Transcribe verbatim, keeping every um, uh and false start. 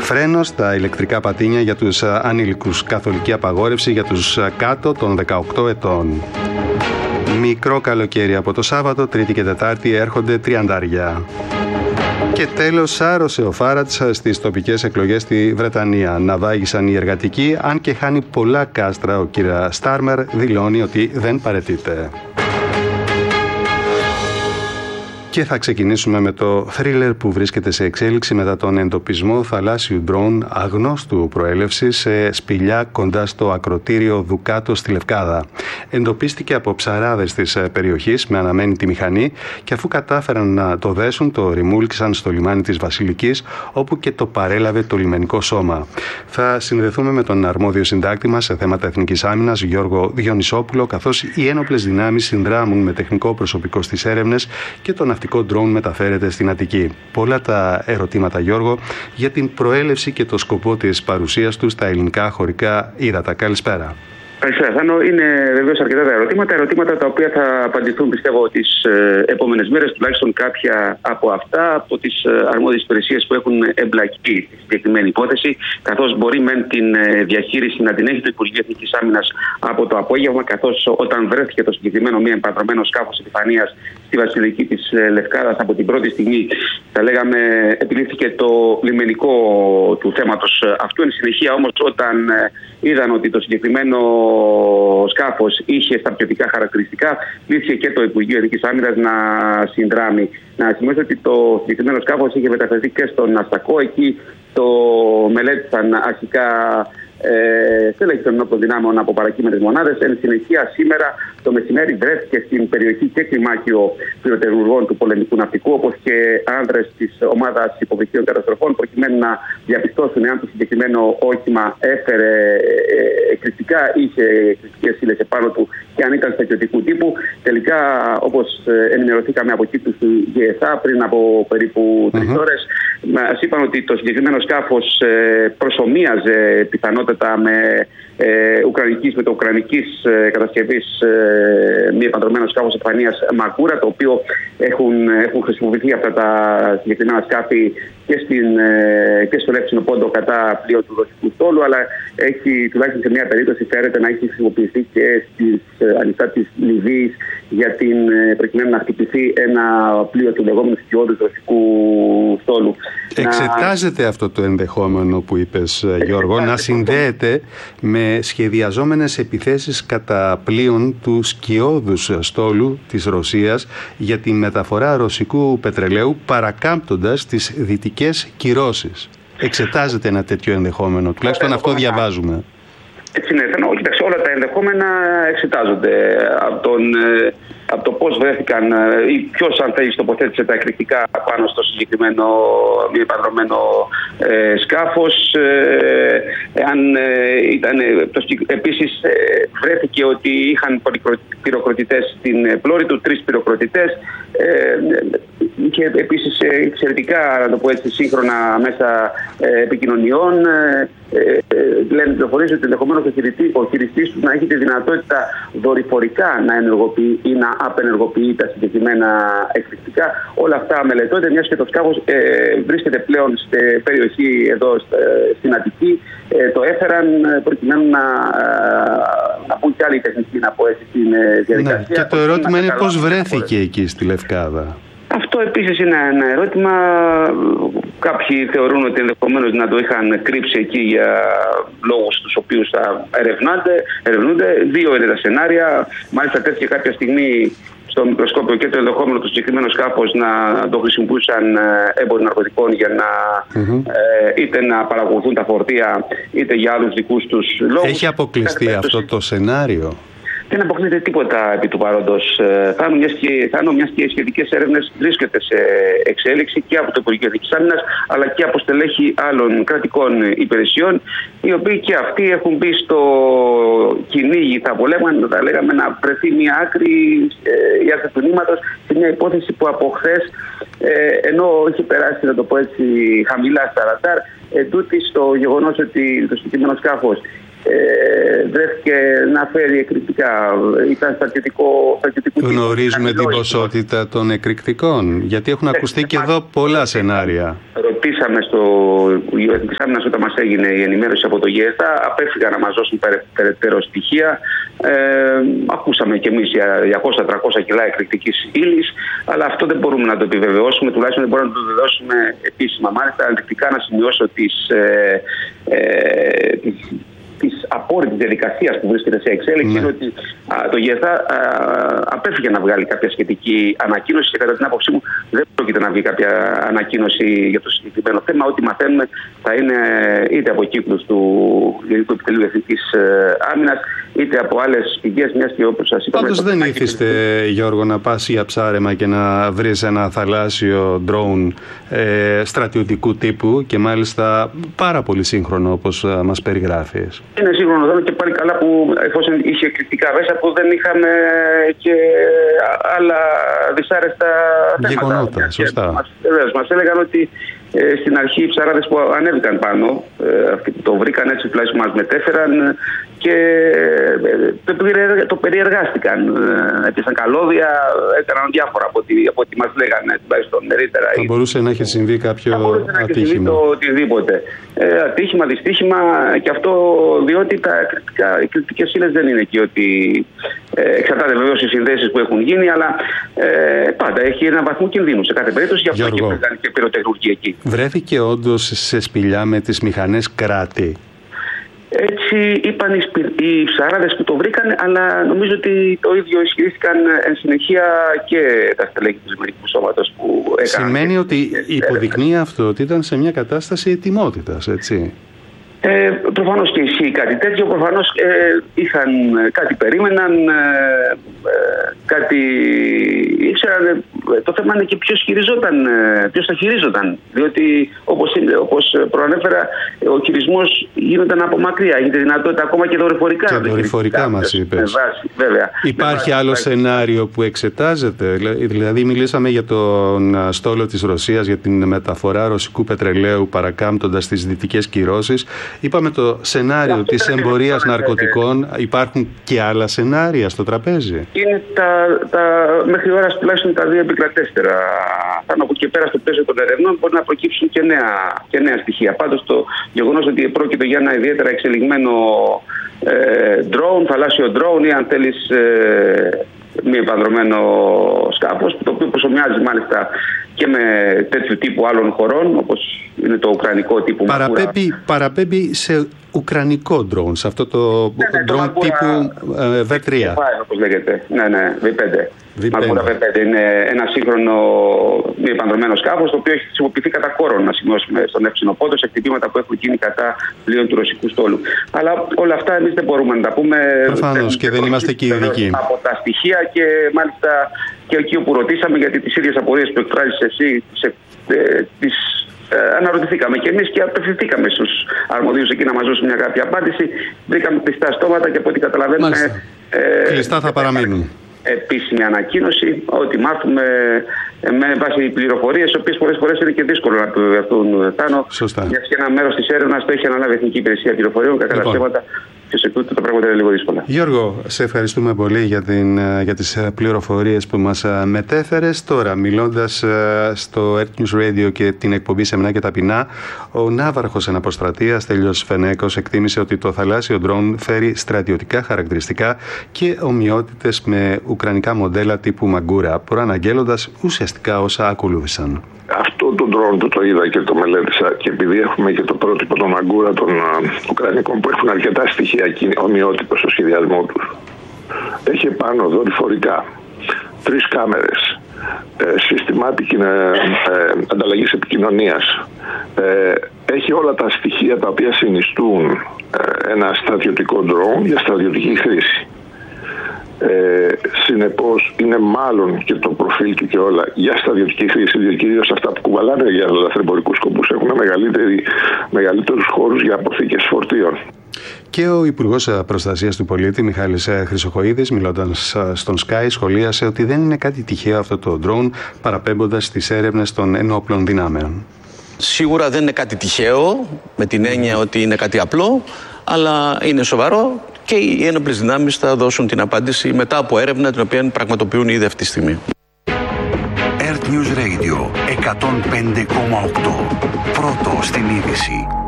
Φρένο στα ηλεκτρικά πατίνια για τους ανήλικους. Καθολική απαγόρευση για τους κάτω των δεκαοκτώ ετών. Μικρό καλοκαίρι από το Σάββατο, Τρίτη και Τετάρτη έρχονται τριαντάρια. Και τέλος, σάρωσε ο Φάρατς στις τοπικές εκλογές στη Βρετανία. Ναυάγησαν οι εργατικοί, αν και χάνει πολλά κάστρα. Ο κ. Στάρμερ δηλώνει ότι δεν παραιτείται. Και θα ξεκινήσουμε με το θρίλερ που βρίσκεται σε εξέλιξη μετά τον εντοπισμό θαλάσσιου ντρόουν αγνώστου προέλευσης σε σπηλιά κοντά στο ακρωτήριο Δουκάτο στη Λευκάδα. Εντοπίστηκε από ψαράδες της περιοχής με αναμένητη μηχανή και αφού κατάφεραν να το δέσουν, το ρημούλκησαν στο λιμάνι της Βασιλικής, όπου και το παρέλαβε το λιμενικό σώμα. Θα συνδεθούμε με τον αρμόδιο συντάκτη μας σε θέματα εθνικής άμυνας, Γιώργο Διονυσόπουλο, καθώς οι ένοπλες δυνάμεις συνδράμουν με τεχνικό προσωπικό στις έρευνες και τον ναυτικό ντρόουν μεταφέρεται στην Αττική. Πολλά τα ερωτήματα, Γιώργο, για την προέλευση και το σκοπό της παρουσίας του στα ελληνικά χωρικά ύδατα. Καλησπέρα. Καλησπέρα, Θάνο. Είναι βεβαίως αρκετά τα ερωτήματα. Ερωτήματα τα οποία θα απαντηθούν, πιστεύω, τις ε, επόμενες μέρες, τουλάχιστον κάποια από αυτά, από τις ε, αρμόδιες υπηρεσίες που έχουν εμπλακεί στη συγκεκριμένη υπόθεση. Καθώς μπορεί μεν την ε, διαχείριση να την έχει το Υπουργείο Εθνικής Άμυνας από το απόγευμα, καθώς όταν βρέθηκε το συγκεκριμένο μη εμπατρωμένο σκάφος επιφανείας στη Βασιλική της ε, Λευκάδας, από την πρώτη στιγμή, θα λέγαμε, επιλήφθηκε το λιμενικό του θέματος αυτού. Εν συνεχεία, όμως, όταν ε, είδαν ότι το συγκεκριμένο σκάφος είχε στρατιωτικά χαρακτηριστικά, πλήθηκε και το Υπουργείο Εθνικής Άμυνας να συνδράμει. Να σημειώσω ότι το συγκεκριμένο σκάφος είχε μεταφερθεί και στον Αστακό. Εκεί το μελέτησαν αρχικά ε, στέλεχη των ενόπλων δυνάμεων από παρακείμενες μονάδες. Εν συνεχεία, σήμερα το μεσημέρι βρέθηκε στην περιοχή και κλιμάκιο πυροτεχνουργών του πολεμικού ναυτικού, όπως και άνδρες της ομάδας υποβρυχίων καταστροφών, προκειμένου να διαπιστώσουν εάν το συγκεκριμένο όχημα έφερε εκρηκτικά, είχε εκρηκτικές ύλες επάνω του και αν ήταν στρατιωτικού τύπου. Τελικά, όπως ενημερωθήκαμε από κύκλους του ΓΕΘΑ πριν από περίπου τρεις mm-hmm. ώρες, μας είπαν ότι το συγκεκριμένο σκάφος προσομοίαζε πιθανότατα με ε, ουκρανικής, με το ουκρανικής ε, κατασκευής ε, μη επανδρομένο σκάφος επιφανείας Μακούρα, το οποίο έχουν, έχουν χρησιμοποιηθεί αυτά τα συγκεκριμένα σκάφη και, στην, ε, και στον Εύξηνο Πόντο κατά πλοίο του Ρωσικού στόλου, αλλά έχει τουλάχιστον σε μια περίπτωση φέρεται να έχει χρησιμοποιηθεί και στις ε, ανοιχτά της Λιβύης για την, ε, προκειμένου να χτυπηθεί ένα πλοίο του λεγόμενου σκιώδους Ρωσικού στόλου. Εξετάζεται να... αυτό το ενδεχόμενο που είπες, Γιώργο, να συνδέεται με σχεδιαζόμενες επιθέσεις κατά πλοίων του σκιώδους στόλου της Ρωσίας για τη μεταφορά ρωσικού πετρελαίου, παρακάμπτοντας τις δυτικές κυρώσεις. Εξετάζεται ένα τέτοιο ενδεχόμενο, τουλάχιστον αυτό διαβάζουμε. Έτσι είναι, θέλω, κοίταξε, όλα τα ενδεχόμενα εξετάζονται από, τον, από το πώς βρέθηκαν ή ποιος, αν θέλεις, τοποθέτησε τα εκρηκτικά πάνω στο συγκεκριμένο μη επανδρωμένο ε, σκάφος. Ε, αν, ε, ήταν, το, επίσης ε, βρέθηκε ότι είχαν πυροκροτητές στην πλώρη του, τρεις πυροκροτητές. Ε, και επίσης εξαιρετικά, να το πω έτσι, σύγχρονα μέσα ε, επικοινωνιών. Ε, ε, λένε πληροφορίες ότι ενδεχομένως ο, ο χειριστής του να έχει τη δυνατότητα δορυφορικά να ενεργοποιεί ή να απενεργοποιεί τα συγκεκριμένα εκρηκτικά. Όλα αυτά μελετώνται, μιας και το σκάφος ε, βρίσκεται πλέον στην περιοχή εδώ ε, στην Αττική. Ε, το έφεραν προκειμένου να, να πούν κι άλλοι τεχνικοί, να πω έτσι, στην διαδικασία. Ναι, και το ερώτημα είναι πώς βρέθηκε εκεί στη Λευκάδα. Αυτό επίσης είναι ένα ερώτημα. Κάποιοι θεωρούν ότι ενδεχομένως να το είχαν κρύψει εκεί για λόγους τους οποίους θα ερευνούνται. Δύο είναι τα σενάρια. Μάλιστα τέθηκε κάποια στιγμή στο μικροσκόπιο και το ενδεχόμενο του συγκεκριμένου σκάφος να το χρησιμοποιούσαν έμποροι ναρκωτικών για να mm-hmm. ε, είτε να παρακολουθούν τα φορτία είτε για άλλους δικούς τους λόγους. Έχει αποκλειστεί Κάθε αυτό το σενάριο? Δεν αποκλείεται τίποτα επί του παρόντος. Θάνο, μιας και, θάνο, μιας και οι σχετικές έρευνες βρίσκεται σε εξέλιξη και από το Υπουργείο Εθνικής Άμυνας, αλλά και από στελέχη άλλων κρατικών υπηρεσιών, οι οποίοι και αυτοί έχουν μπει στο κυνήγι, θα, πολέμαν, θα λέγαμε, να βρεθεί μια άκρη ε, η άκρη του νήματος σε μια υπόθεση που από χθες, ε, ενώ είχε περάσει, να το πω έτσι, χαμηλά στα ραντάρ, ετούτη στο γεγονός ότι το συγκεκριμένο σκάφος Ε, βρέθηκε να φέρει εκρηκτικά. Ήταν στρατιωτικό, στρατιωτικό. Γνωρίζουμε την ποσότητα των εκρηκτικών, γιατί έχουν ακουστεί και εδώ πολλά σενάρια. Ρωτήσαμε στο Εθνικής Άμυνας όταν μας έγινε η ενημέρωση από το ΓΕΘΑ, απέφυγαν να μας δώσουν περαιτέρω στοιχεία. Ε, ακούσαμε κι εμείς για διακόσια με τριακόσια κιλά εκρηκτικής ύλης, αλλά αυτό δεν μπορούμε να το επιβεβαιώσουμε, τουλάχιστον δεν μπορούμε να το επιβεβαιώσουμε επίσημα. Μάλιστα, ενδεικτικά να σημειώσω τις, ε, ε, τις της απόρριτης διαδικασίας που βρίσκεται σε εξέλιξη, ναι. είναι ότι α, το ΓΕΘΑ α, απέφυγε να βγάλει κάποια σχετική ανακοίνωση και κατά την άποψή μου δεν πρόκειται να βγει κάποια ανακοίνωση για το συγκεκριμένο θέμα. Ό,τι μαθαίνουμε θα είναι είτε από κύκλους του Γενικού Επιτελείου Εθνικής Άμυνας είτε από άλλες πηγές, μιας και όπως σας είπαμε. Πάντως δεν ήθιστε, Γιώργο, να πας για ψάρεμα και να βρεις ένα θαλάσσιο ντρόουν ε, στρατιωτικού τύπου και μάλιστα πάρα πολύ σύγχρονο όπως μας περιγράφεις. Είναι σύγχρονο δρόμο και πάλι καλά που εφόσον είχε εκρηκτικά μέσα που δεν είχαμε και άλλα δυσάρεστα γεγονότα. θέματα. Σωστά. Μας, μας έλεγαν ότι ε, στην αρχή οι ψαράδες που ανέβηκαν πάνω, ε, αυτοί που το βρήκαν έτσι τουλάχιστον μας μετέφεραν και ε, το, το περιεργάστηκαν. Ε, έπιασαν καλώδια, έκαναν διάφορα από ό,τι, από ό,τι μας λέγανε τουλάχιστον νωρίτερα. Θα μπορούσε να έχει συμβεί κάποιο ατύχημα. Θα μπορούσε να έχει συμβεί το οτιδήποτε. Ε, ατύχημα, δυστύχημα και αυτό διότι τα οι κριτικές ύλες δεν είναι και ότι ε, εξαρτάται βεβαίως οι συνδέσεις που έχουν γίνει, αλλά ε, πάντα έχει έναν βαθμό κινδύνου σε κάθε περίπτωση, γι' αυτό και πήγαν και πυροτεχνουργία εκεί. Βρέθηκε όντως σε σπηλιά με τις μηχανές κράτη? Έτσι είπαν οι, σπι... οι ψαράδες που το βρήκαν, αλλά νομίζω ότι το ίδιο ισχυρίστηκαν εν συνεχεία και τα στελέχη του Λιμενικού Σώματος που έκαναν. Σημαίνει ότι υποδεικνύει αυτό ότι ήταν σε μια κατάσταση ετοιμότητας, έτσι? Ε, προφανώς και ισχύει κάτι τέτοιο. Προφανώς ε, είχαν κάτι περίμεναν, ε, ε, κάτι ήξεραν. Ε, το θέμα είναι και ποιος χειριζόταν, ε, ποιος τα χειρίζονταν. Διότι όπως, όπως προανέφερα, ο χειρισμός γίνονταν από μακριά. Έχετε δυνατότητα ακόμα και δορυφορικά. Και δορυφορικά μας είπες. Βέβαια. Υπάρχει άλλο υπάρχει. σενάριο που εξετάζεται? Δηλαδή μιλήσαμε για τον στόλο της Ρωσίας, για την μεταφορά ρωσικού πετρελαίου παρακάμπτοντας τις δυτικές κυρώσεις. Είπαμε το σενάριο της εμπορίας ναρκωτικών. Υπάρχουν και άλλα σενάρια στο τραπέζι? Είναι τα, τα μέχρι ώρας τουλάχιστον τα δύο επικρατέστερα. Πάνω από και πέρα στο πλαίσιο των ερευνών μπορεί να προκύψουν και νέα, και νέα στοιχεία. Πάντως το γεγονός ότι πρόκειται για ένα ιδιαίτερα εξελιγμένο ε, drone, θαλάσσιο drone ή αν θέλεις ε, μη επανδρωμένο σκάφος, το οποίο προσομοιάζει μάλιστα και με τέτοιου τύπου άλλων χωρών, όπως είναι το ουκρανικό τύπου παραπέμπει, παραπέμπει σε ουκρανικό drone, σε αυτό το ναι, ναι, drone το τύπου ε, βι τρία. Όπως λέγεται, ναι, ναι, βι πέντε. βι πέντε. βι πέντε είναι ένα σύγχρονο μη επανδρωμένο σκάφος, το οποίο έχει χρησιμοποιηθεί κατά κόρον, να σημειώσουμε, στον Ευξηνοπόντο, σε χτυπήματα που έχουν γίνει κατά πλοίων του ρωσικού στόλου. Αλλά όλα αυτά εμείς δεν μπορούμε να τα πούμε. Προφανώς και δεν είμαστε και ειδικοί. Από τα στοιχεία και μάλιστα και εκεί όπου ρωτήσαμε, γιατί τις ίδιες απορίες που εκφράζεις εσύ, σε, ε, τις ε, αναρωτηθήκαμε και εμείς και απευθυνθήκαμε στους αρμοδίους εκεί να μας δώσουν μια κάποια απάντηση. Βρήκαμε κλειστά στόματα και από ό,τι καταλαβαίνουμε. Ε, κλειστά θα παραμείνουν. Επίσημη ανακοίνωση, ότι μάθουμε με βάση πληροφορίες, οι οποίες πολλές φορές είναι και δύσκολο να επιβεβαιωθούν. Θάνο, γιατί και ένα μέρος της έρευνας το έχει αναλάβει η Εθνική Υπηρεσία Πληροφοριών, κατά τα ψέματα. Και σε τούτο τα πράγματα είναι λίγο δύσκολα. Γιώργο, σε ευχαριστούμε πολύ για, την, για τις πληροφορίες που μας μετέφερες. Τώρα, μιλώντας στο Earth News Radio και την εκπομπή Σεμνά και Ταπεινά, ο ναύαρχος εναποστρατείας Στέλιος Φενέκος εκτίμησε ότι το θαλάσσιο ντρόουν φέρει στρατιωτικά χαρακτηριστικά και ομοιότητες με ουκρανικά μοντέλα τύπου Μαγκούρα, προαναγγέλλοντας ουσιαστικά όσα ακολούθησαν. Αυτό το ντρόουν που το είδα και το μελέτησα, και επειδή έχουμε και το πρότυπο των Μαγκούρα των Ουκρανικών που έχουν αρκετά στοιχεία ομοιότυπα στο σχεδιασμό τους, έχει πάνω δορυφορικά, τρεις κάμερες, ε, συστημάτικη ε, ε, ανταλλαγής επικοινωνίας, ε, έχει όλα τα στοιχεία τα οποία συνιστούν ε, ένα στρατιωτικό ντρόουν για στρατιωτική χρήση. Ε, συνεπώς είναι μάλλον και το προφίλ του και όλα για στρατιωτική χρήση, διότι κυρίως αυτά που κουβαλάνε για λαθρεμπορικούς σκοπούς έχουν μεγαλύτερους χώρους για αποθήκες φορτίων. Και ο Υπουργός Προστασίας του Πολίτη, Μιχάλης Χρυσοχοΐδης, μιλώντας στον Sky, σχολίασε ότι δεν είναι κάτι τυχαίο αυτό το drone, παραπέμποντας στις έρευνες των ενόπλων δυνάμεων. Σίγουρα δεν είναι κάτι τυχαίο, με την έννοια ότι είναι κάτι απλό, αλλά είναι σοβαρό και οι ένοπλες δυνάμεις θα δώσουν την απάντηση μετά από έρευνα την οποία πραγματοποιούν ήδη αυτή τη στιγμή. Earth News Radio εκατόν πέντε κόμμα οκτώ. Πρώτο στην είδηση.